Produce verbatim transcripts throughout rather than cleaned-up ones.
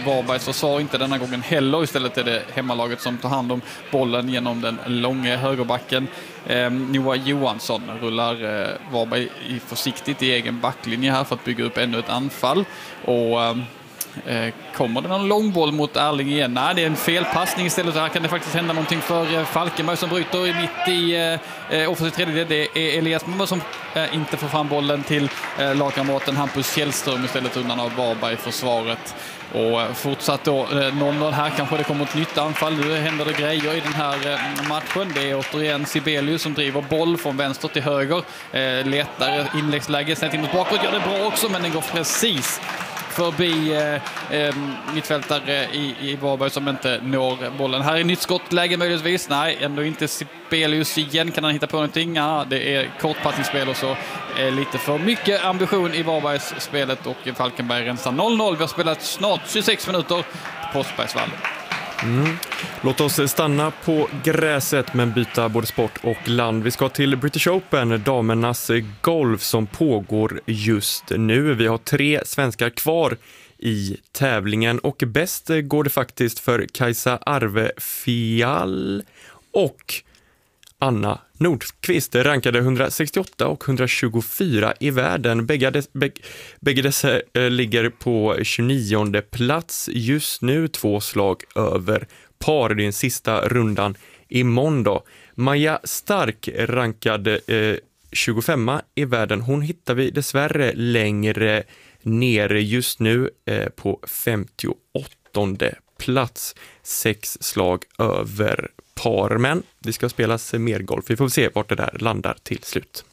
Varbergs försvar inte denna gången heller. Istället är det hemmalaget som tar hand om bollen genom den långa högerbacken. Eh, Noah Johansson rullar eh, Varberg i försiktigt i egen backlinje här för att bygga upp ännu ett anfall. Och eh, kommer det någon långboll mot Erling igen? Nej, det är en felpassning istället. Så här kan det faktiskt hända någonting för eh, Falkenberg som bryter mitt i eh, offensiv tredjedel. Det är Elias Mumba som eh, inte får fram bollen till eh, lagkamraten Hampus Källström istället undan av Varberg försvaret. Och fortsatt då noll noll här, kanske det kommer ett nytt anfall. Nu händer det grejer i den här matchen. Det är återigen Sibelius som driver boll från vänster till höger. Eh, letar inläggsläge, snett in mot bakåt. Gör det bra också, men den går precis förbi eh, eh, mittfältare i, i Varberg som inte når bollen. Här är nytt skottläge möjligtvis. Nej, ändå inte Sibelius igen. Kan han hitta på någonting? Ja, det är kortpassningsspel och så är lite för mycket ambition i Varbergs spelet och Falkenberg rensar noll noll. Vi har spelat snart tjugosex minuter på Påskbergsvallen. Mm. Låt oss stanna på gräset men byta både sport och land. Vi ska till British Open, damernas golf som pågår just nu. Vi har tre svenskar kvar i tävlingen och bäst går det faktiskt för Kajsa Arvefial och Anna Nordqvist, rankade hundrasextioåtta och hundratjugofyra i världen. Bägge, des, bägge, bägge dessa äh, ligger på tjugonionde plats just nu, två slag över par. Det är den sista rundan i måndag. Maja Stark rankade äh, tjugofemma i världen. Hon hittar vi dessvärre längre nere just nu äh, på femtioåttonde plats. Sex slag över par, men det ska spelas mer golf. Vi får se vart det där landar till slut.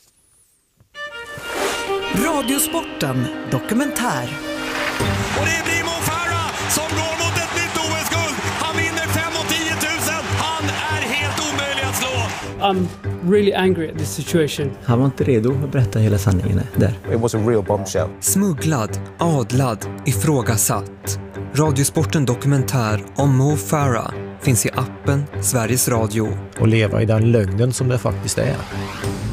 Radiosporten dokumentär. Och det blir Mo Farah som går mot ett nytt O S-guld. Han vinner fem och tio tusen. Han är helt omöjlig att slå. I'm really angry at this situation. Han var inte redo att berätta hela sanningen där. It was a real bombshell. Smugglad, adlad, ifrågasatt. Radiosporten dokumentär om Mo Farah finns i appen Sveriges Radio. Och leva i den lögnen som det faktiskt är.